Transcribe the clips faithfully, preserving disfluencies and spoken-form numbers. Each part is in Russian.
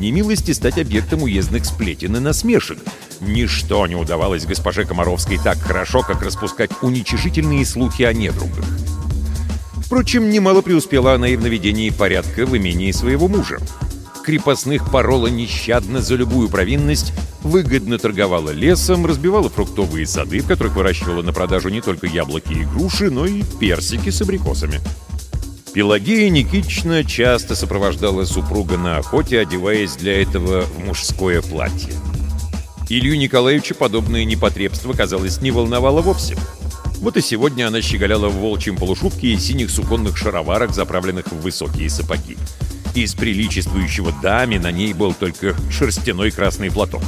немилости стать объектом уездных сплетен и насмешек. Ничто не удавалось госпоже Комаровской так хорошо, как распускать уничижительные слухи о недругах. Впрочем, немало преуспела она и в наведении порядка в имении своего мужа. Крепостных порола нещадно за любую провинность, выгодно торговала лесом, разбивала фруктовые сады, в которых выращивала на продажу не только яблоки и груши, но и персики с абрикосами. Пелагея Никитична часто сопровождала супруга на охоте, одеваясь для этого в мужское платье. Илью Николаевича подобное непотребство, казалось, не волновало вовсе. Вот и сегодня она щеголяла в волчьем полушубке и синих суконных шароварах, заправленных в высокие сапоги. Из приличествующего даме на ней был только шерстяной красный платок.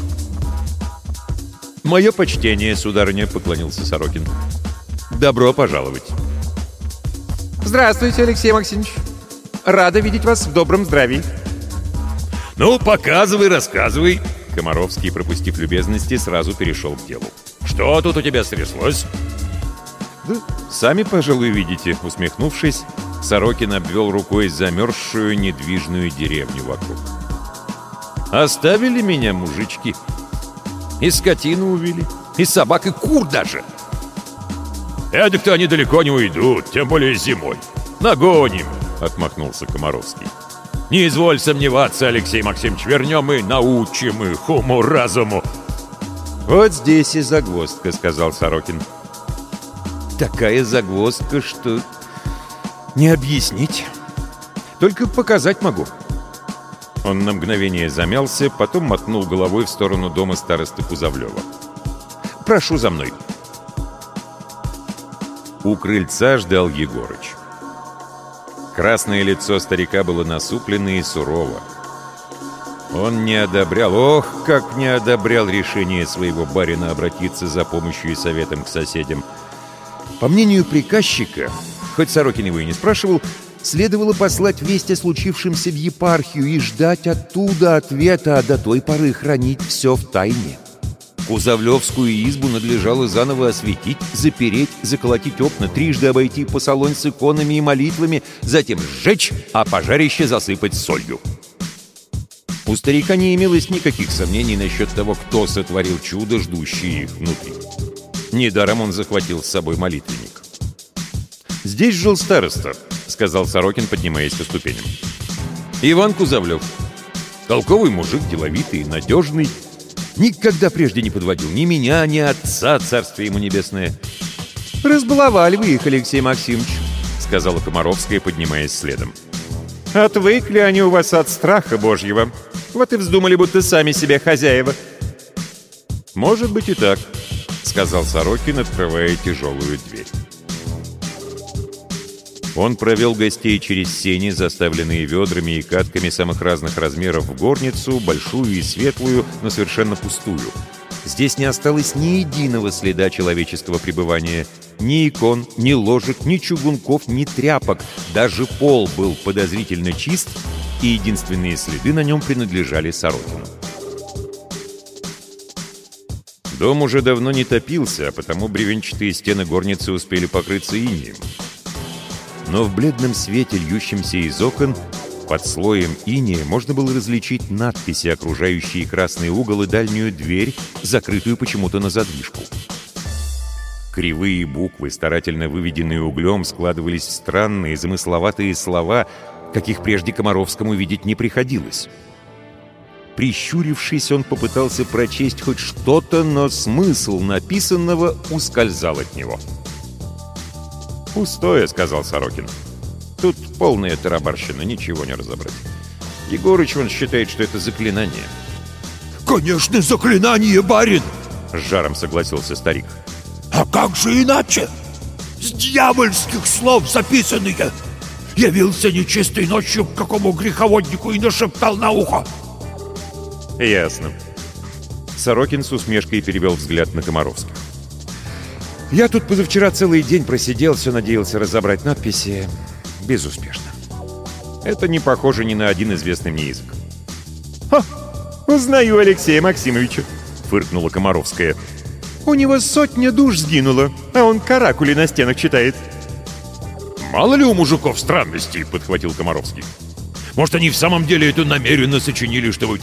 «Мое почтение, сударыня», — поклонился Сорокин. «Добро пожаловать». «Здравствуйте, Алексей Максимович. Рада видеть вас в добром здравии». «Ну, показывай, рассказывай». Комаровский, пропустив любезности, сразу перешел к делу. «Что тут у тебя стряслось?» «Да сами, пожалуй, видите», — усмехнувшись, Сорокин обвел рукой замерзшую недвижную деревню вокруг. «Оставили меня мужички. И скотину увели, и собак, и кур даже». «Эдак-то они далеко не уйдут, тем более зимой. Нагоним», — отмахнулся Комаровский. «Не изволь сомневаться, Алексей Максимович, вернем и научим их уму-разуму». «Вот здесь и загвоздка», — сказал Сорокин. «Такая загвоздка, что не объяснить. Только показать могу». Он на мгновение замялся, потом мотнул головой в сторону дома старосты Кузовлева. «Прошу за мной». У крыльца ждал Егорыч. Красное лицо старика было насуплено и сурово. Он не одобрял, ох, как не одобрял решение своего барина обратиться за помощью и советом к соседям. По мнению приказчика, хоть Сорокин его и не спрашивал, следовало послать весть о случившемся в епархию и ждать оттуда ответа, а до той поры хранить все в тайне. Кузовлевскую избу надлежало заново осветить, запереть, заколотить окна, трижды обойти по салон с иконами и молитвами, затем сжечь, а пожарище засыпать солью. У старика не имелось никаких сомнений насчет того, кто сотворил чудо, ждущее их внутри. Недаром он захватил с собой молитвенник. «Здесь жил староста», — сказал Сорокин, поднимаясь по ступеням. «Иван Кузовлев. Толковый мужик, деловитый и надежный. Никогда прежде не подводил ни меня, ни отца, царствие ему небесное». «Разбаловали вы их, Алексей Максимович», — сказала Комаровская, поднимаясь следом. «Отвыкли они у вас от страха Божьего. Вот и вздумали, будто сами себе хозяева». «Может быть и так», — сказал Сорокин, открывая тяжелую дверь. Он провел гостей через сени, заставленные ведрами и катками самых разных размеров, в горницу, большую и светлую, но совершенно пустую. Здесь не осталось ни единого следа человеческого пребывания. Ни икон, ни ложек, ни чугунков, ни тряпок. Даже пол был подозрительно чист, и единственные следы на нем принадлежали Сорокину. Дом уже давно не топился, а потому бревенчатые стены горницы успели покрыться инеем. Но в бледном свете, льющемся из окон, под слоем инея можно было различить надписи, окружающие красный угол и дальнюю дверь, закрытую почему-то на задвижку. Кривые буквы, старательно выведенные углем, складывались в странные, замысловатые слова, каких прежде Комаровскому видеть не приходилось. Прищурившись, он попытался прочесть хоть что-то, но смысл написанного ускользал от него. «Пустое», — сказал Сорокин. «Тут полная тарабарщина, ничего не разобрать. Егорыч, он считает, что это заклинание». «Конечно, заклинание, барин!» — с жаром согласился старик. «А как же иначе? С дьявольских слов записанные! Явился нечистой ночью к какому греховоднику и нашептал на ухо!» «Ясно». Сорокин с усмешкой перевел взгляд на Комаровских. «Я тут позавчера целый день просидел, все надеялся разобрать надписи. Безуспешно. Это не похоже ни на один известный мне язык». «Ха! Узнаю Алексея Максимовича», — фыркнула Комаровская. «У него сотня душ сгинула, а он каракули на стенах читает». «Мало ли у мужиков странностей», — подхватил Комаровский. «Может, они в самом деле это намеренно сочинили, чтобы